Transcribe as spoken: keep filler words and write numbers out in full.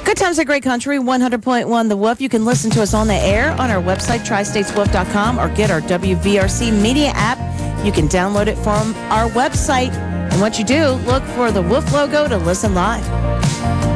Good times at Great Country, one hundred point one The Wolf. You can listen to us on the air on our website, tri states wolf dot com, or get our W V R C media app. You can download it from our website. And once you do, look for the Wolf logo to listen live.